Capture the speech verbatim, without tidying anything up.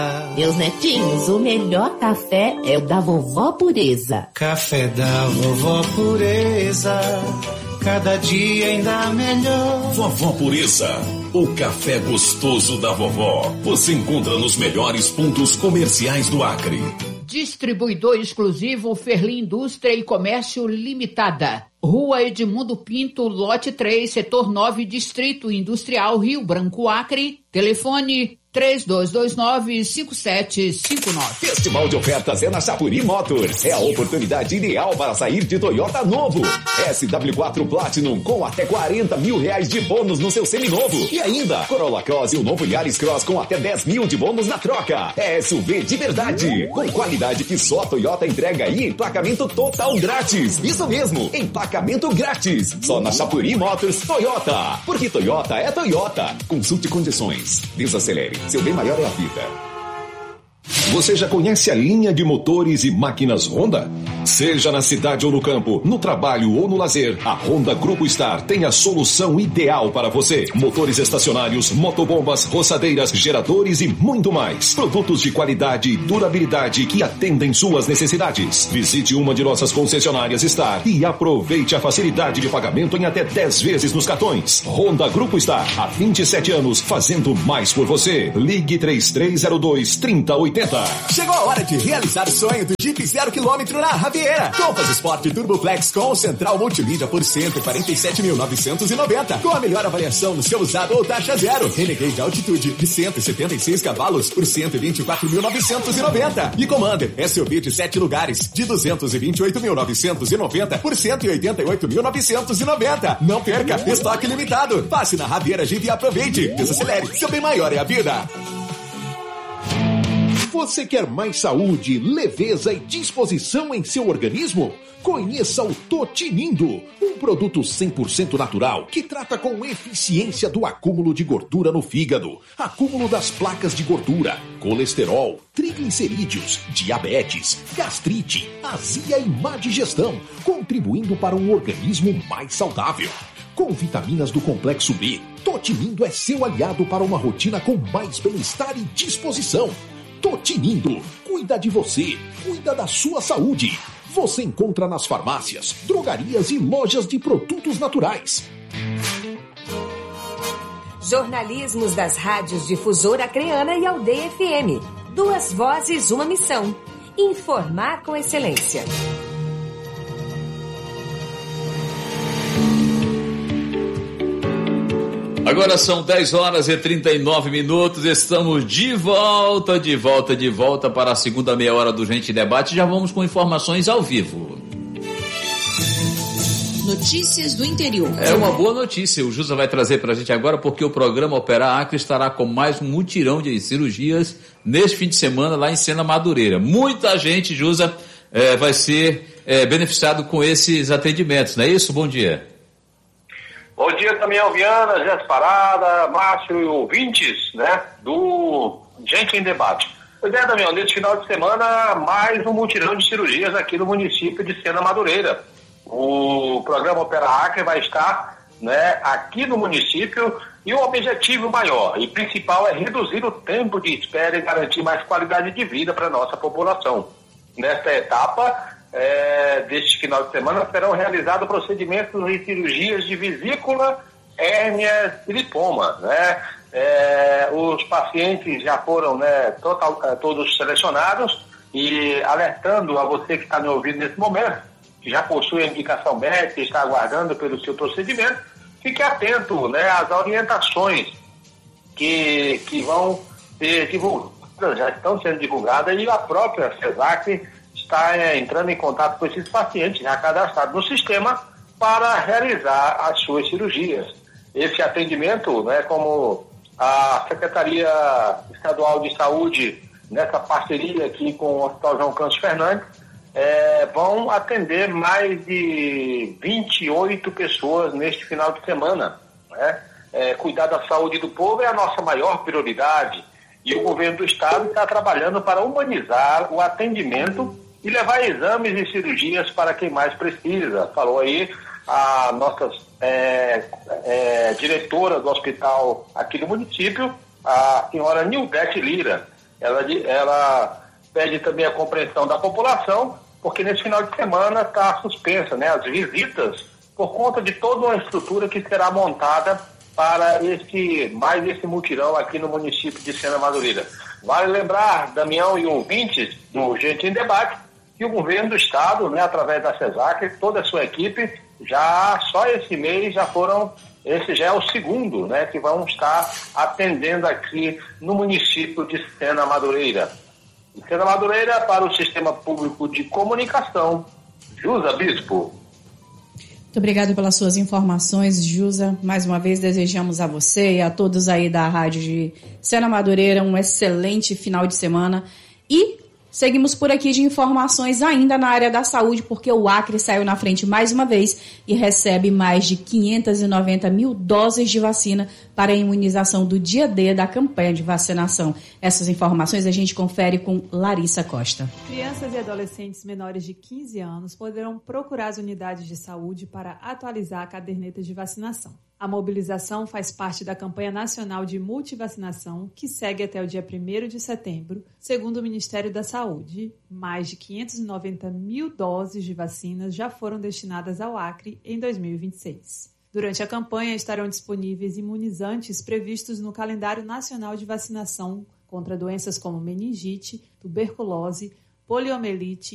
Meus netinhos, o melhor café é o da Vovó Pureza. Café da Vovó Pureza, cada dia ainda melhor. Vovó Pureza, o café gostoso da vovó. Você encontra nos melhores pontos comerciais do Acre. Distribuidor exclusivo Ferli Indústria e Comércio Limitada. Rua Edmundo Pinto, lote três, setor nove, Distrito Industrial, Rio Branco, Acre. Telefone três dois dois nove, cinco sete cinco nove. Festival de ofertas é na Chapuri Motors. É a oportunidade ideal para sair de Toyota novo. S W quatro Platinum com até quarenta mil reais de bônus no seu seminovo. E ainda, Corolla Cross e o novo Yaris Cross com até dez mil de bônus na troca. É S U V de verdade, com qualidade que só a Toyota entrega e emplacamento total grátis. Isso mesmo, emplacamento grátis. Só na Chapuri Motors Toyota. Porque Toyota é Toyota. Consulte condições. Desacelere. Seu bem maior é a vida. Você já conhece a linha de motores e máquinas Honda? Seja na cidade ou no campo, no trabalho ou no lazer, a Honda Grupo Star tem a solução ideal para você. Motores estacionários, motobombas, roçadeiras, geradores e muito mais. Produtos de qualidade e durabilidade que atendem suas necessidades. Visite uma de nossas concessionárias Star e aproveite a facilidade de pagamento em até dez vezes nos cartões. Honda Grupo Star, há vinte e sete anos, fazendo mais por você. Ligue três três zero dois, três zero oito zero. Chegou a hora de realizar o sonho do Jeep zero quilômetro na Raveira. Compass Sport Turbo Flex com central multimídia por cento e quarenta e sete mil novecentos e noventa. Com a melhor avaliação no seu usado ou taxa zero. Renegade Altitude de cento e setenta e seis cavalos por cento e vinte e quatro mil novecentos e noventa. E Commander S U V de sete lugares de duzentos e vinte e oito mil novecentos e noventa por cento e oitenta e oito mil novecentos e noventa. Não perca, estoque limitado. Passe na Raveira Jeep e aproveite. Desacelere, seu bem maior é a vida. Você quer mais saúde, leveza e disposição em seu organismo? Conheça o Totinindo, um produto cem por cento natural que trata com eficiência do acúmulo de gordura no fígado, acúmulo das placas de gordura, colesterol, triglicerídeos, diabetes, gastrite, azia e má digestão, contribuindo para um organismo mais saudável. Com vitaminas do complexo B, Totinindo é seu aliado para uma rotina com mais bem-estar e disposição. Totinindo, cuida de você, cuida da sua saúde. Você encontra nas farmácias, drogarias e lojas de produtos naturais. Jornalismos das rádios Difusora Acreana e Aldeia F M. Duas vozes, uma missão. Informar com excelência. Agora são dez horas e trinta e nove minutos, estamos de volta, de volta, de volta para a segunda meia hora do Gente Debate. Já vamos com informações ao vivo. Notícias do interior. É uma boa notícia, o Jusa vai trazer para a gente agora, porque o programa Opera Acre estará com mais um mutirão de cirurgias neste fim de semana lá em Sena Madureira. Muita gente, Jusa, é, vai ser é, beneficiado com esses atendimentos, não é isso? Bom dia. Bom dia também, Alviana, Jéssica Parada, Márcio e ouvintes, né, do Gente em Debate. Pois é, Damião, nesse final de semana, mais um mutirão de cirurgias aqui no município de Sena Madureira. O programa Opera Acre vai estar, né, aqui no município e o objetivo maior e principal é reduzir o tempo de espera e garantir mais qualidade de vida para a nossa população. Nesta etapa, É, deste final de semana, serão realizados procedimentos e cirurgias de vesícula, hérnia e lipoma, né? É, os pacientes já foram, né, total, todos selecionados e alertando a você que está me ouvindo nesse momento, que já possui a indicação médica e está aguardando pelo seu procedimento, fique atento, né, às orientações que, que vão ser divulgadas, já estão sendo divulgadas, e a própria CESAC está é, entrando em contato com esses pacientes já cadastrados no sistema para realizar as suas cirurgias. Esse atendimento, né, como a Secretaria Estadual de Saúde, nessa parceria aqui com o Hospital João Câncio Fernandes, é, vão atender mais de vinte e oito pessoas neste final de semana, né? É, cuidar da saúde do povo é a nossa maior prioridade e o governo do estado está trabalhando para humanizar o atendimento e levar exames e cirurgias para quem mais precisa. Falou aí a nossa é, é, diretora do hospital aqui do município, a senhora Nildete Lira. ela, ela pede também a compreensão da população, porque nesse final de semana está suspensa, né, as visitas por conta de toda uma estrutura que será montada para esse, mais esse mutirão aqui no município de Sena Madureira. Vale lembrar, Damião e ouvintes do Gente em Debate, que o governo do estado, né, através da CESAC, toda a sua equipe, já só esse mês já foram, esse já é o segundo, né, que vão estar atendendo aqui no município de Sena Madureira. E Sena Madureira para o Sistema Público de Comunicação, Jusa Bispo. Muito obrigado pelas suas informações, Jusa. Mais uma vez desejamos a você e a todos aí da rádio de Sena Madureira um excelente final de semana. E seguimos por aqui de informações ainda na área da saúde, porque o Acre saiu na frente mais uma vez e recebe mais de quinhentas e noventa mil doses de vacina para a imunização do dia D da campanha de vacinação. Essas informações a gente confere com Larissa Costa. Crianças e adolescentes menores de quinze anos poderão procurar as unidades de saúde para atualizar a caderneta de vacinação. A mobilização faz parte da campanha nacional de multivacinação, que segue até o dia primeiro de setembro. Segundo o Ministério da Saúde, mais de quinhentas e noventa mil doses de vacinas já foram destinadas ao Acre em dois mil e vinte e seis. Durante a campanha estarão disponíveis imunizantes previstos no Calendário Nacional de Vacinação contra doenças como meningite, tuberculose, poliomielite